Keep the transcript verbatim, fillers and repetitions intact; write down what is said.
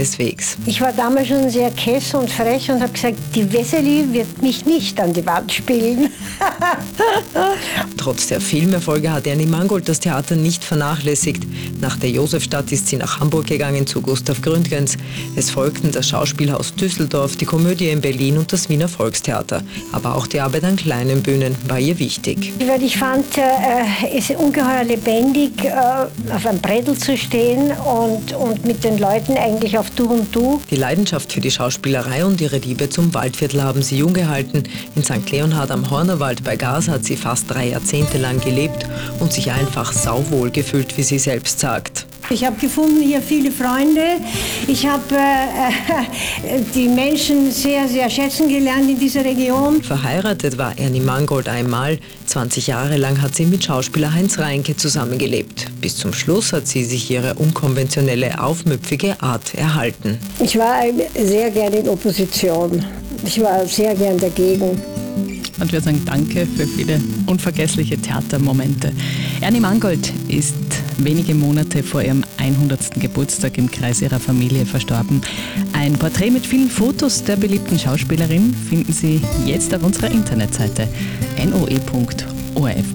keineswegs. Ich war damals schon sehr kess und frech und habe gesagt, die Wesseli wird mich nicht an die Wand spielen. Trotz der Filmerfolge hat Ernie Mangold das Theater nicht vernachlässigt. Nach der Josefstadt ist sie nach Hamburg gegangen zu Gustav Gründgens. Es folgten das Schauspielhaus Düsseldorf, die Komödie in Berlin und das Wiener Volkstheater. Aber auch die Arbeit an kleinen Bühnen war ihr wichtig. Weil ich fand äh, es ungeheuer lebendig, äh, auf einem Brettel zu stehen und, und mit den Leuten eigentlich auf Du und Du. Die Leidenschaft für die Schauspielerei und ihre Liebe zum Waldviertel haben sie jung gehalten. In Sankt Leonhard am Hornerwald bei Gars hat sie fast drei Jahrzehnte lang gelebt und sich einfach sauwohl gefühlt, wie sie selbst sagt. Ich habe gefunden hier viele Freunde. Ich habe äh, die Menschen sehr, sehr schätzen gelernt in dieser Region. Verheiratet war Ernie Mangold einmal. zwanzig Jahre lang hat sie mit Schauspieler Heinz Reinke zusammengelebt. Bis zum Schluss hat sie sich ihre unkonventionelle, aufmüpfige Art erhalten. Ich war sehr gerne in Opposition. Ich war sehr gern dagegen. Und wir sagen Danke für viele unvergessliche Theatermomente. Ernie Mangold ist wenige Monate vor ihrem hundertsten Geburtstag im Kreis ihrer Familie verstorben. Ein Porträt mit vielen Fotos der beliebten Schauspielerin finden Sie jetzt auf unserer Internetseite n o e punkt o r f